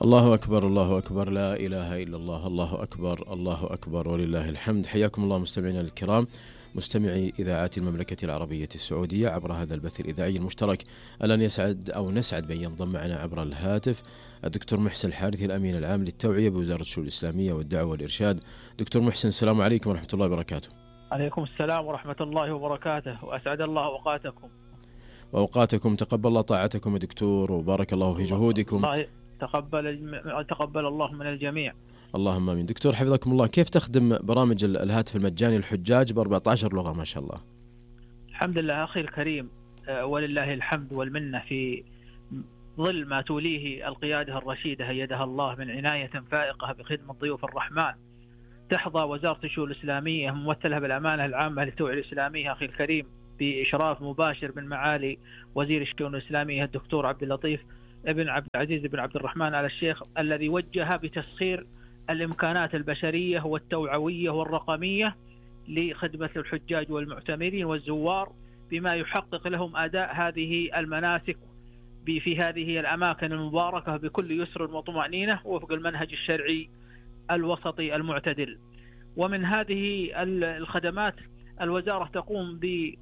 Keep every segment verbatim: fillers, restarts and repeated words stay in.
الله أكبر، الله أكبر، لا إله إلا الله، الله أكبر، الله أكبر ولله الحمد. حياكم الله مستمعينا الكرام، مستمعي إذاعات المملكة العربية السعودية عبر هذا البث الإذاعي المشترك. الآن يسعد أو نسعد بأن ينضم معنا عبر الهاتف الدكتور محسن الحارثي، الأمين العام للتوعية بوزارة الشؤون الإسلامية والدعوة والإرشاد. دكتور محسن، السلام عليكم ورحمة الله وبركاته. عليكم السلام ورحمة الله وبركاته، وأسعد الله أوقاتكم. وأوقاتكم، تقبل الله طاعتكم يا دكتور، وبارك الله في جهودكم. الله تقبل تقبل الله من الجميع. اللهم امين. دكتور حفظكم الله، كيف تخدم برامج الهاتف المجاني للحجاج ب أربعة عشر لغة ما شاء الله؟ الحمد لله أخي الكريم، ولله الحمد والمنة في ظل ما توليه القيادة الرشيدة أيدها الله من عناية فائقة بخدمة ضيوف الرحمن. تحظى وزارة الشؤون الإسلامية ممثلها بالأمانة العامة للتوعية الإسلامية أخي الكريم بإشراف مباشر من معالي وزير الشؤون الإسلامية الدكتور عبد اللطيف ابن عبد العزيز بن عبد الرحمن آل الشيخ، الذي وجه بتسخير الإمكانات البشرية والتوعوية والرقمية لخدمة الحجاج والمعتمرين والزوار بما يحقق لهم أداء هذه المناسك في هذه الأماكن المباركة بكل يسر وطمأنينة وفق المنهج الشرعي الوسطي المعتدل. ومن هذه الخدمات الوزارة تقوم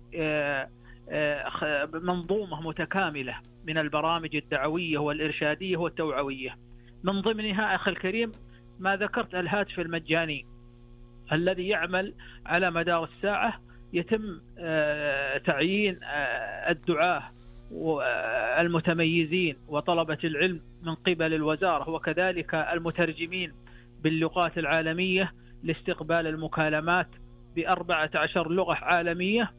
بمنظومة متكاملة من البرامج الدعوية والإرشادية والتوعوية، من ضمنها أخي الكريم ما ذكرت الهاتف المجاني الذي يعمل على مدار الساعة. يتم تعيين الدعاة المتميزين وطلبة العلم من قبل الوزارة، وكذلك المترجمين باللغات العالمية لاستقبال المكالمات بأربعة عشر لغة عالمية.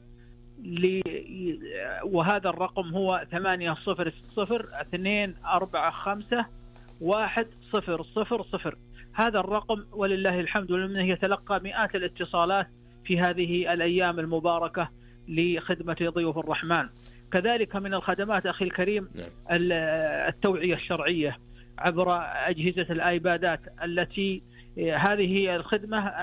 وهذا الرقم هو ثمانية صفر صفر اثنين أربعة خمسة واحد صفر صفر صفر. هذا الرقم ولله الحمد والمنة يتلقى مئات الاتصالات في هذه الأيام المباركة لخدمة ضيوف الرحمن. كذلك من الخدمات أخي الكريم التوعية الشرعية عبر أجهزة الآيبادات، التي هذه الخدمة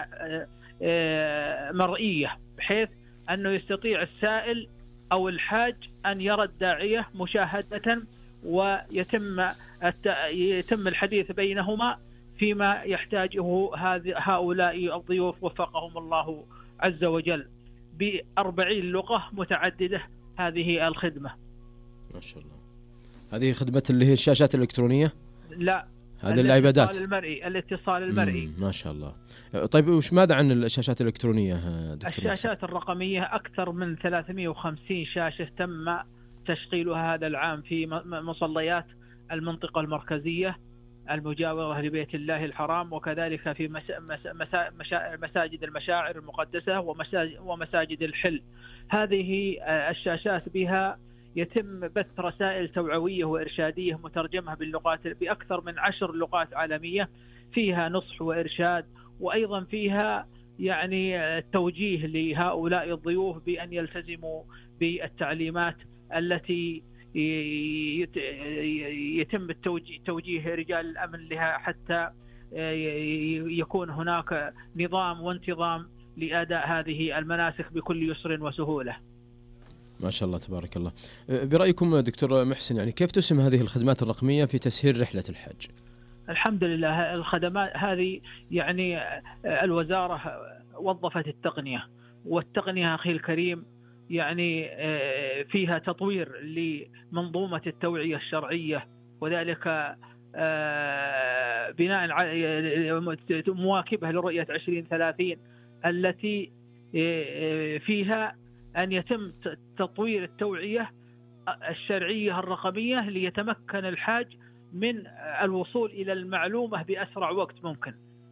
مرئية بحيث أنه يستطيع السائل أو الحاج أن يرى الداعية مشاهدة، ويتم يتم الحديث بينهما فيما يحتاجه هؤلاء الضيوف وفقهم الله عز وجل بأربعين لغة متعددة. هذه الخدمة ما شاء الله. هذه خدمة اللي هي الشاشات الإلكترونية؟ لا، هذه الايبادات. الاتصال المرئي. الاتصال المرئي. ما شاء الله. طيب وش ماذا عن الشاشات الإلكترونية دكتور؟ الشاشات محسن؟ الرقمية أكثر من ثلاثمئة وخمسين شاشة تم تشغيلها هذا العام في مصليات المنطقة المركزية المجاورة لبيت الله الحرام، وكذلك في مساجد المشاعر المقدسة ومساجد الحل. هذه الشاشات بها يتم بث رسائل توعوية وإرشادية مترجمة باللغات بأكثر من عشر لغات عالمية، فيها نصح وإرشاد، وأيضا فيها يعني توجيه لهؤلاء الضيوف بأن يلتزموا بالتعليمات التي يتم توجيه رجال الأمن لها حتى يكون هناك نظام وانتظام لأداء هذه المناسك بكل يسر وسهولة. ما شاء الله تبارك الله. برأيكم دكتور محسن، يعني كيف تسهم هذه الخدمات الرقمية في تسهيل رحلة الحج؟ الحمد لله الخدمات هذه يعني الوزارة وظفت التقنية، والتقنية أخي الكريم يعني فيها تطوير لمنظومة التوعية الشرعية، وذلك بناء مواكبة لرؤية عشرين ثلاثين التي فيها أن يتم تطوير التوعية الشرعية الرقمية ليتمكن الحاج من الوصول إلى المعلومة بأسرع وقت ممكن.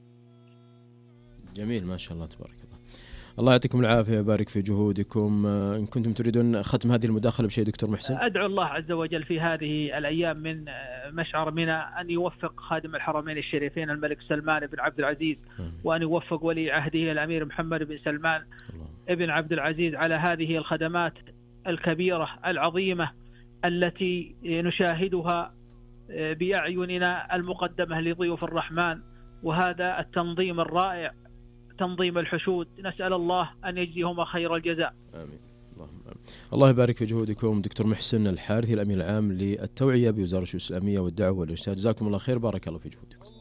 جميل، ما شاء الله تبارك الله. الله يعطيكم العافية ويبارك في جهودكم. إن كنتم تريدون ختم هذه المداخلة بشيء دكتور محسن؟ أدعو الله عز وجل في هذه الأيام من مشعر منى أن يوفق خادم الحرمين الشريفين الملك سلمان بن عبد العزيز، وأن يوفق ولي عهده الأمير محمد بن سلمان ابن عبد العزيز على هذه الخدمات الكبيرة العظيمة التي نشاهدها بأعيننا المقدمة لضيوف الرحمن، وهذا التنظيم الرائع تنظيم الحشود. نسأل الله أن يجزيهما خير الجزاء. آمين. الله يبارك في جهودكم. دكتور محسن الحارثي الأمين العام للتوعية بوزارة الشؤون الإسلامية والدعوة والإرشاد، جزاكم الله خير، بارك الله في جهودكم.